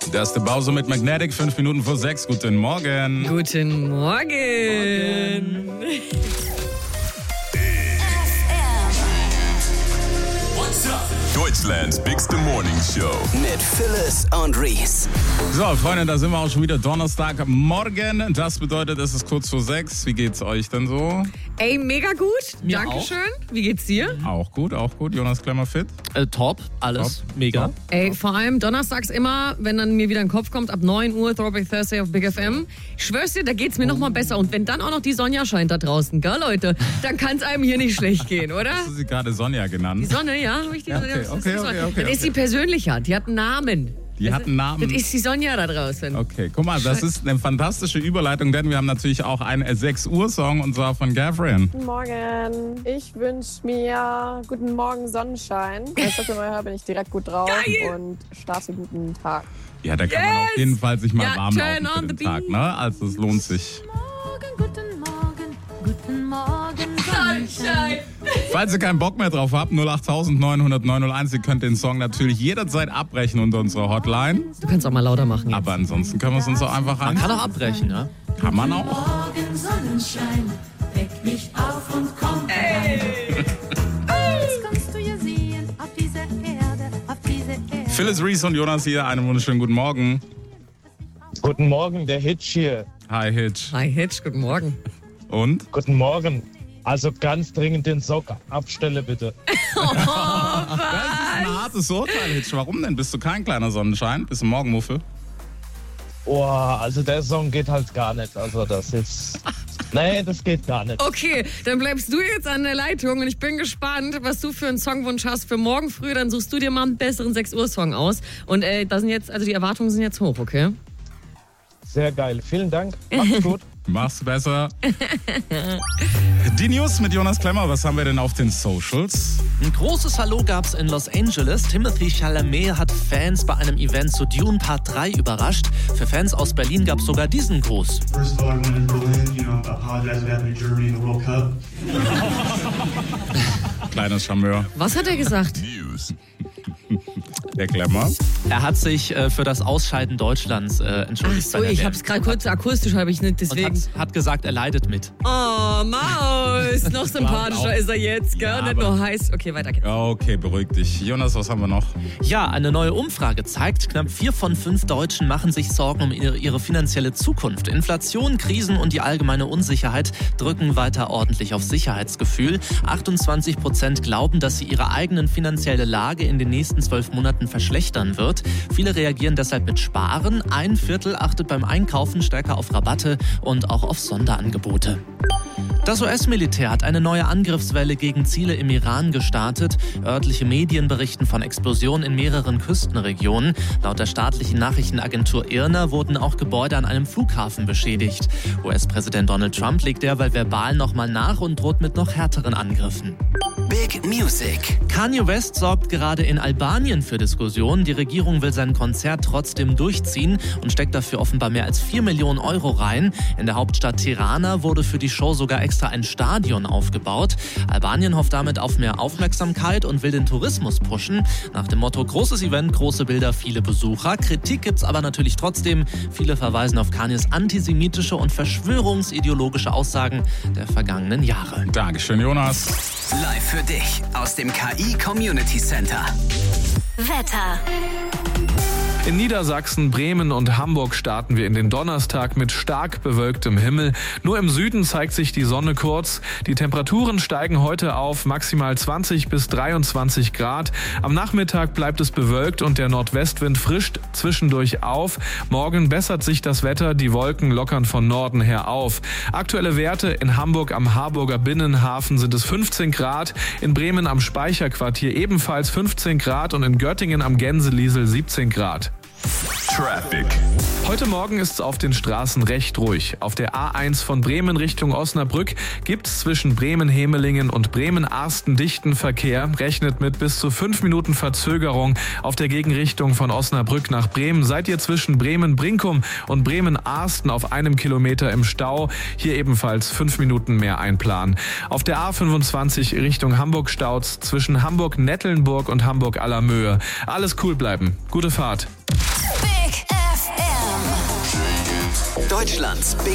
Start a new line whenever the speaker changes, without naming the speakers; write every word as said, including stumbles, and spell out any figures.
Das ist der Bowser mit Magnetic, fünf Minuten vor sechs. Guten Morgen.
Guten Morgen. Morgen.
Deutschlands Bigste Morning Show.
Mit Phyllis und Reese.
So, Freunde, da sind wir auch schon wieder Donnerstagmorgen. Das bedeutet, es ist kurz vor sechs. Wie geht's euch denn so?
Ey, mega gut.
Mir
Dankeschön. Wie geht's dir?
Auch gut, auch gut. Jonas Klemmer fit?
Äh, top, alles
Top.
mega.
Top.
Ey, vor allem donnerstags immer, wenn dann mir wieder ein Kopf kommt, ab neun Uhr Throwback Thursday auf Big F M. Ich schwör's dir, da geht's mir noch mal besser. Und wenn dann auch noch die Sonja scheint da draußen, gell, Leute, dann kann's einem hier nicht schlecht gehen, oder?
Hast du sie gerade Sonja genannt?
Die Sonne, ja, habe ich die
Ja, okay,
das ist
okay,
die Sonne.
okay, okay,
Das ist die
okay.
persönlicher, die hat einen Namen.
Die hat einen Namen.
Das ist die Sonja da draußen.
Okay, guck mal, das ist eine fantastische Überleitung, denn wir haben natürlich auch einen sechs Uhr Song und zwar von Gavrin.
Guten Morgen. Ich wünsche mir guten Morgen Sonnenschein. Wenn ich das immer höre, bin ich direkt gut drauf
Geil.
und starte guten Tag.
Ja, da kann man
Yes!
auf jeden Fall sich mal
Ja,
warm
turn
laufen
on
für den
the
Tag,
beat.
ne? Also es lohnt sich.
Morgen, guten Morgen, guten Morgen, Sonnenschein.
Falls ihr keinen Bock mehr drauf habt, null acht neun null null neun null eins, ihr könnt den Song natürlich jederzeit abbrechen unter unserer Hotline.
Du kannst auch mal lauter machen.
Aber ansonsten können wir es uns auch einfach rein.
Man kann auch abbrechen, ja?
Kann man auch.
Morgen, Sonnenschein, weck mich auf und komm rein. Jetzt kannst du ja sehen, auf dieser Erde, auf dieser Erde.
Phyllis, Reese und Jonas hier, einen wunderschönen guten Morgen.
Guten Morgen, der Hitch hier.
Hi Hitch.
Hi Hitch, guten Morgen.
Und?
Guten Morgen. Also ganz dringend den Sock abstelle, bitte.
Das ist ein hartes Urteil, Hitch. Warum denn? Bist du kein kleiner Sonnenschein? Bist du Morgenmuffel?
Oh, also der Song geht halt gar nicht. Also das ist... Nee, das geht gar nicht.
Okay, dann bleibst du jetzt an der Leitung und ich bin gespannt, was du für einen Songwunsch hast für morgen früh. Dann suchst du dir mal einen besseren sechs Uhr Song aus. Und äh, da sind jetzt, also die Erwartungen sind jetzt hoch, okay?
Sehr geil. Vielen Dank. Macht's gut.
Mach's besser. Die News mit Jonas Klemmer. Was haben wir denn auf den Socials?
Ein großes Hallo gab's in Los Angeles. Timothy Chalamet hat Fans bei einem Event zu Dune Part drei überrascht. Für Fans aus Berlin gab's sogar diesen Gruß.
First of all, I went in Berlin, you know, apologize for having Germany in the World Cup.
Kleines Charmeur.
Was hat er gesagt?
News.
Der Klemmer.
Er hat sich äh, für das Ausscheiden Deutschlands äh,
Ach
entschuldigt.
so,
bei der
ich
W M.
hab's gerade kurz akustisch, habe ich nicht,
Und
deswegen.
hat, hat gesagt, er leidet mit.
Oh, Maus, noch sympathischer ist er jetzt, gell?
Ja,
Nicht
aber-
nur heiß. Okay, weiter geht's.
Okay, beruhig dich. Jonas, was haben wir noch?
Ja, eine neue Umfrage zeigt, knapp vier von fünf Deutschen machen sich Sorgen um ihre, ihre finanzielle Zukunft. Inflation, Krisen und die allgemeine Unsicherheit drücken weiter ordentlich auf Sicherheitsgefühl. achtundzwanzig Prozent glauben, dass sie ihre eigene finanzielle Lage in den nächsten zwölf Monaten verschlechtern wird. Viele reagieren deshalb mit Sparen. Ein Viertel achtet beim Einkaufen stärker auf Rabatte und auch auf Sonderangebote. Das U S-Militär hat eine neue Angriffswelle gegen Ziele im Iran gestartet. Örtliche Medien berichten von Explosionen in mehreren Küstenregionen. Laut der staatlichen Nachrichtenagentur I R N A wurden auch Gebäude an einem Flughafen beschädigt. U S-Präsident Donald Trump legt derweil verbal nochmal nach und droht mit noch härteren Angriffen.
Big Music.
Kanye West sorgt gerade in Albanien für Diskussionen. Die Regierung will sein Konzert trotzdem durchziehen und steckt dafür offenbar mehr als vier Millionen Euro rein. In der Hauptstadt Tirana wurde für die Show sogar extra ein Stadion aufgebaut. Albanien hofft damit auf mehr Aufmerksamkeit und will den Tourismus pushen. Nach dem Motto großes Event, große Bilder, viele Besucher. Kritik gibt's aber natürlich trotzdem. Viele verweisen auf Kanyes antisemitische und verschwörungsideologische Aussagen der vergangenen Jahre.
Dankeschön, Jonas.
Live für dich aus dem K I Community Center.
Wetter.
In Niedersachsen, Bremen und Hamburg starten wir in den Donnerstag mit stark bewölktem Himmel. Nur im Süden zeigt sich die Sonne kurz. Die Temperaturen steigen heute auf maximal zwanzig bis dreiundzwanzig Grad. Am Nachmittag bleibt es bewölkt und der Nordwestwind frischt zwischendurch auf. Morgen bessert sich das Wetter, die Wolken lockern von Norden her auf. Aktuelle Werte in Hamburg am Harburger Binnenhafen sind es fünfzehn Grad, in Bremen am Speicherquartier ebenfalls fünfzehn Grad und in Göttingen am Gänseliesel siebzehn Grad.
Traffic.
Heute Morgen ist es auf den Straßen recht ruhig. Auf der A eins von Bremen Richtung Osnabrück gibt es zwischen Bremen-Hemelingen und Bremen-Arsten dichten Verkehr. Rechnet mit bis zu fünf Minuten Verzögerung. Auf der Gegenrichtung von Osnabrück nach Bremen seid ihr zwischen Bremen-Brinkum und Bremen-Arsten auf einem Kilometer im Stau. Hier ebenfalls fünf Minuten mehr einplanen. Auf der A fünfundzwanzig Richtung Hamburg staut's zwischen Hamburg-Nettelnburg und Hamburg-Allermöhe. Alles cool bleiben. Gute Fahrt.
Big
Deutschlands Big